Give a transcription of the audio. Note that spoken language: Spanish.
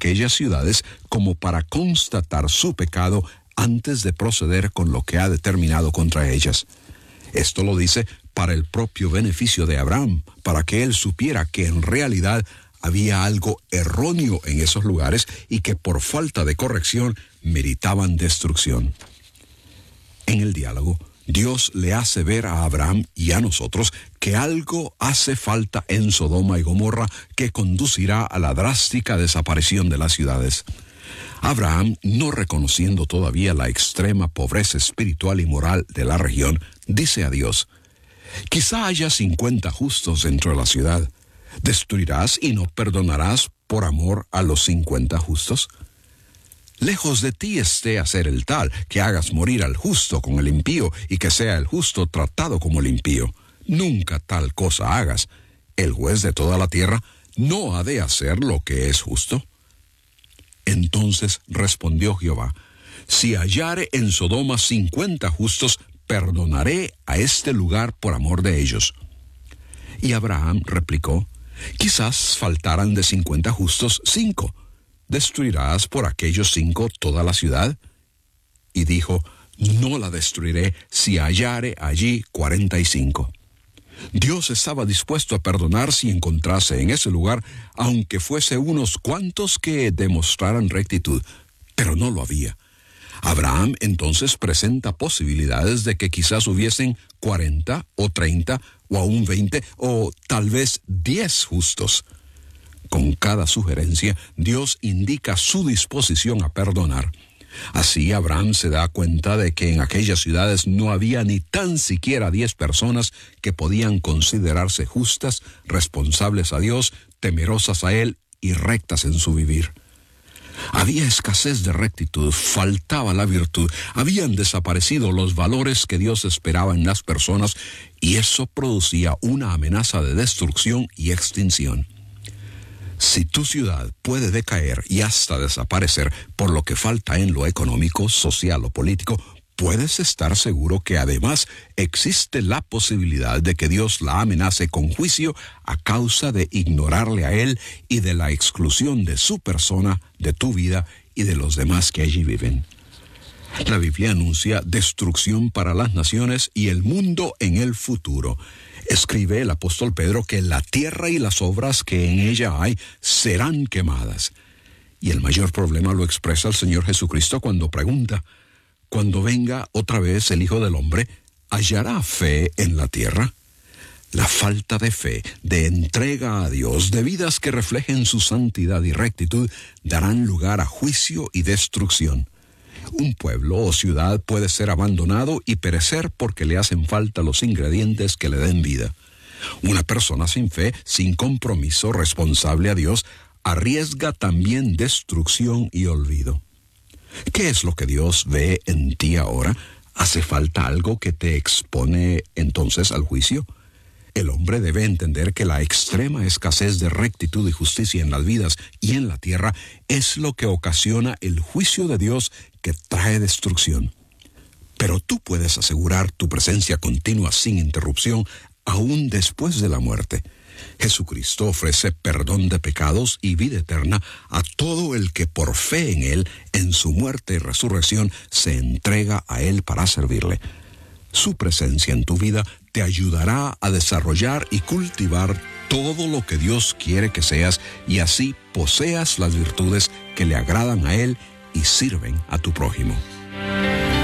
aquellas ciudades como para constatar su pecado antes de proceder con lo que ha determinado contra ellas. Esto lo dice para el propio beneficio de Abraham, para que él supiera que en realidad había algo erróneo en esos lugares y que por falta de corrección meritaban destrucción. En el diálogo, Dios le hace ver a Abraham y a nosotros que algo hace falta en Sodoma y Gomorra que conducirá a la drástica desaparición de las ciudades. Abraham, no reconociendo todavía la extrema pobreza espiritual y moral de la región, dice a Dios: «Quizá haya 50 justos dentro de la ciudad. ¿Destruirás y no perdonarás por amor a los 50 justos? Lejos de ti esté hacer el tal, que hagas morir al justo con el impío, y que sea el justo tratado como el impío. Nunca tal cosa hagas. El juez de toda la tierra no ha de hacer lo que es justo». Entonces respondió Jehová: «Si hallare en Sodoma 50 justos, perdonaré a este lugar por amor de ellos». Y Abraham replicó: «Quizás faltaran de 50 justos 5. ¿Destruirás por aquellos 5 toda la ciudad?». Y dijo: «No la destruiré si hallare allí 45». Dios estaba dispuesto a perdonar si encontrase en ese lugar, aunque fuese unos cuantos que demostraran rectitud, pero no lo había. Abraham entonces presenta posibilidades de que quizás hubiesen 40 o 30 o aún 20 o tal vez 10 justos. Con cada sugerencia, Dios indica su disposición a perdonar. Así Abraham se da cuenta de que en aquellas ciudades no había ni tan siquiera 10 personas que podían considerarse justas, responsables a Dios, temerosas a Él y rectas en su vivir. Había escasez de rectitud, faltaba la virtud, habían desaparecido los valores que Dios esperaba en las personas, y eso producía una amenaza de destrucción y extinción. Si tu ciudad puede decaer y hasta desaparecer por lo que falta en lo económico, social o político, puedes estar seguro que además existe la posibilidad de que Dios la amenace con juicio a causa de ignorarle a Él y de la exclusión de su persona, de tu vida y de los demás que allí viven. La Biblia anuncia destrucción para las naciones y el mundo en el futuro. Escribe el apóstol Pedro que la tierra y las obras que en ella hay serán quemadas. Y el mayor problema lo expresa el Señor Jesucristo cuando pregunta: «Cuando venga otra vez el Hijo del Hombre, ¿hallará fe en la tierra?». La falta de fe, de entrega a Dios, de vidas que reflejen su santidad y rectitud, darán lugar a juicio y destrucción. Un pueblo o ciudad puede ser abandonado y perecer porque le hacen falta los ingredientes que le den vida. Una persona sin fe, sin compromiso, responsable a Dios, arriesga también destrucción y olvido. ¿Qué es lo que Dios ve en ti ahora? ¿Hace falta algo que te expone entonces al juicio? El hombre debe entender que la extrema escasez de rectitud y justicia en las vidas y en la tierra es lo que ocasiona el juicio de Dios que trae destrucción. Pero tú puedes asegurar tu presencia continua sin interrupción aún después de la muerte. Jesucristo ofrece perdón de pecados y vida eterna a todo el que por fe en Él, en su muerte y resurrección, se entrega a Él para servirle. Su presencia en tu vida te ayudará a desarrollar y cultivar todo lo que Dios quiere que seas, y así poseas las virtudes que le agradan a Él y sirven a tu prójimo.